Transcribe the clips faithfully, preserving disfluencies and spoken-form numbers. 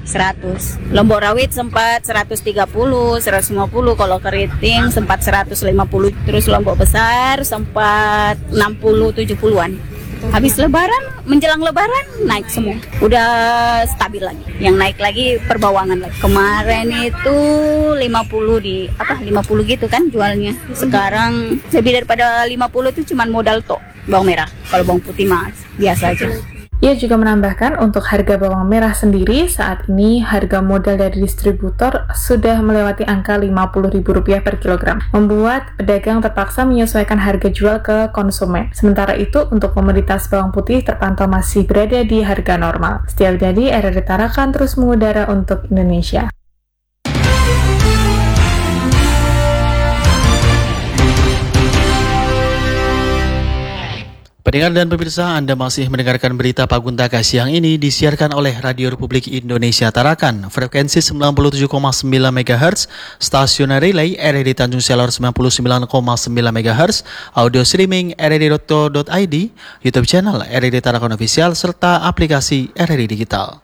seratus. Lombok rawit sempat seratus tiga puluh, seratus lima puluh, kalau keriting sempat seratus lima puluh, terus lombok besar sempat enam puluh tujuh puluhan. Habis lebaran, menjelang lebaran naik semua. Udah stabil lagi. Yang naik lagi perbawangan lagi. Kemarin itu lima puluh di apa lima puluh gitu kan jualnya. Sekarang lebih daripada lima puluh itu cuma modal tok bawang merah. Kalau bawang putih mah biasa aja. Ia juga menambahkan untuk harga bawang merah sendiri saat ini harga modal dari distributor sudah melewati angka lima puluh ribu rupiah per kilogram, membuat pedagang terpaksa menyesuaikan harga jual ke konsumen. Sementara itu untuk komoditas bawang putih terpantau masih berada di harga normal. Setia Widadi, R R I Tarakan terus mengudara untuk Indonesia. Pendengar dan pemirsa, Anda masih mendengarkan berita Paguntaka siang ini disiarkan oleh Radio Republik Indonesia Tarakan, frekuensi sembilan puluh tujuh koma sembilan megahertz, stasiun relay R R I Tanjung Selor sembilan puluh sembilan koma sembilan megahertz, audio streaming r r i dot co dot i d, YouTube channel R R I Tarakan Official, serta aplikasi R R I Digital.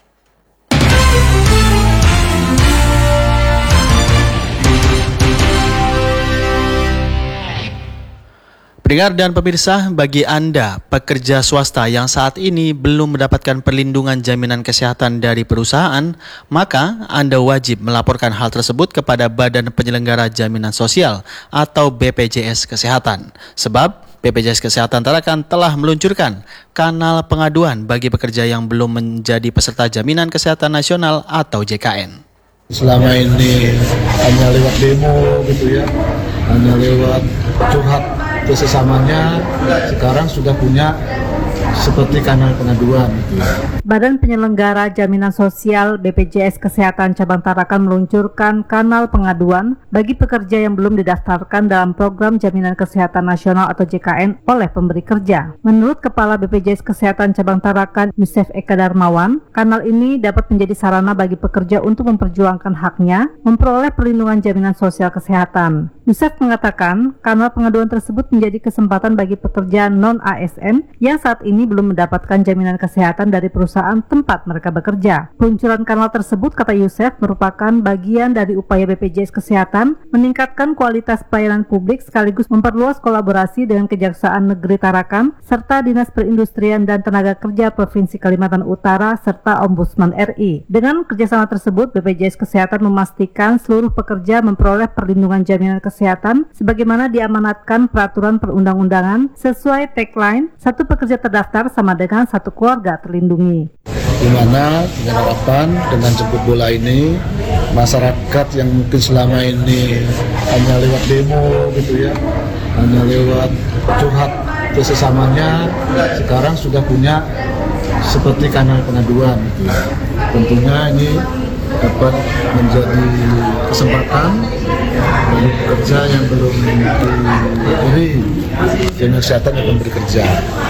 Pendengar dan pemirsa, bagi Anda pekerja swasta yang saat ini belum mendapatkan perlindungan jaminan kesehatan dari perusahaan, maka Anda wajib melaporkan hal tersebut kepada Badan Penyelenggara Jaminan Sosial atau B P J S Kesehatan. Sebab B P J S Kesehatan Tarakan telah meluncurkan kanal pengaduan bagi pekerja yang belum menjadi peserta Jaminan Kesehatan Nasional atau J K N. Selama ini hanya lewat demo gitu ya, hanya lewat curhat ke sesamanya, sekarang sudah punya seperti kanal pengaduan. Badan Penyelenggara Jaminan Sosial B P J S Kesehatan Cabang Tarakan meluncurkan kanal pengaduan bagi pekerja yang belum didaftarkan dalam program Jaminan Kesehatan Nasional atau J K N oleh pemberi kerja. Menurut Kepala B P J S Kesehatan Cabang Tarakan Yusef Eka Darmawan, kanal ini dapat menjadi sarana bagi pekerja untuk memperjuangkan haknya memperoleh perlindungan jaminan sosial kesehatan. Yusef mengatakan kanal pengaduan tersebut menjadi kesempatan bagi pekerja non-A S N yang saat ini belum mendapatkan jaminan kesehatan dari perusahaan tempat mereka bekerja. Peluncuran kanal tersebut, kata Yusef, merupakan bagian dari upaya B P J S Kesehatan meningkatkan kualitas pelayanan publik sekaligus memperluas kolaborasi dengan Kejaksaan Negeri Tarakan serta Dinas Perindustrian dan Tenaga Kerja Provinsi Kalimantan Utara serta Ombudsman R I. Dengan kerjasama tersebut, B P J S Kesehatan memastikan seluruh pekerja memperoleh perlindungan jaminan kesehatan sebagaimana diamanatkan peraturan perundang-undangan sesuai tagline satu pekerja terdaftar sama dengan satu keluarga terlindungi. Di mana dengan harapan dengan jemput bola ini masyarakat yang mungkin selama ini hanya lewat demo gitu ya, hanya lewat curhat ke sesamanya, sekarang sudah punya seperti kanal pengaduan. Tentunya ini dapat menjadi kesempatan bagi pekerja yang belum diberi jaminan kesehatan yang memberi kerja.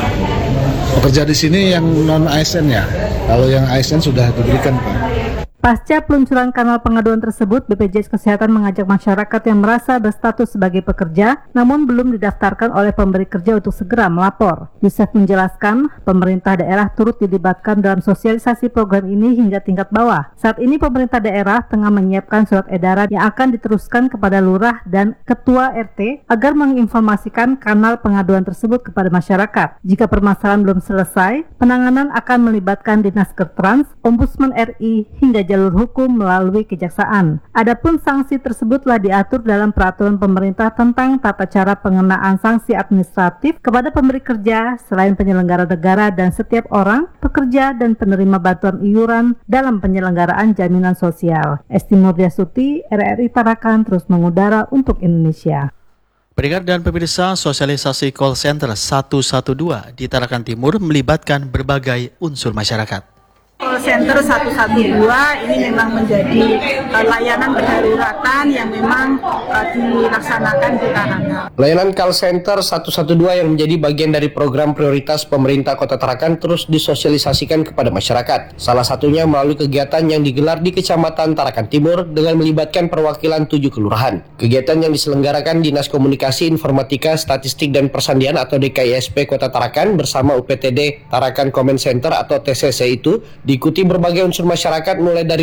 Pekerja di sini yang non A S N ya, kalau yang A S N sudah diberikan Pak. Pasca peluncuran kanal pengaduan tersebut, B P J S Kesehatan mengajak masyarakat yang merasa berstatus sebagai pekerja namun belum didaftarkan oleh pemberi kerja untuk segera melapor. Yusef menjelaskan, pemerintah daerah turut dilibatkan dalam sosialisasi program ini hingga tingkat bawah. Saat ini pemerintah daerah tengah menyiapkan surat edaran yang akan diteruskan kepada lurah dan ketua R T agar menginformasikan kanal pengaduan tersebut kepada masyarakat. Jika permasalahan belum selesai, penanganan akan melibatkan Dinas Kertrans, Ombudsman R I hingga jalur hukum melalui kejaksaan. Adapun sanksi tersebut telah diatur dalam peraturan pemerintah tentang tata cara pengenaan sanksi administratif kepada pemberi kerja selain penyelenggara negara dan setiap orang, pekerja dan penerima bantuan iuran dalam penyelenggaraan jaminan sosial. Esti Nurdiasuti, R R I Tarakan terus mengudara untuk Indonesia. Pendengar dan pemirsa, sosialisasi call center satu satu dua di Tarakan Timur melibatkan berbagai unsur masyarakat. Call center satu satu dua ini memang menjadi uh, layanan kedaruratan yang memang uh, dilaksanakan di Tarakan. Layanan call center satu satu dua yang menjadi bagian dari program prioritas pemerintah Kota Tarakan terus disosialisasikan kepada masyarakat. Salah satunya melalui kegiatan yang digelar di Kecamatan Tarakan Timur dengan melibatkan perwakilan tujuh kelurahan. Kegiatan yang diselenggarakan Dinas Komunikasi, Informatika, Statistik dan Persandian atau D K I S P Kota Tarakan bersama U P T D Tarakan Comment Center atau T C C itu diikuti berbagai unsur masyarakat mulai dari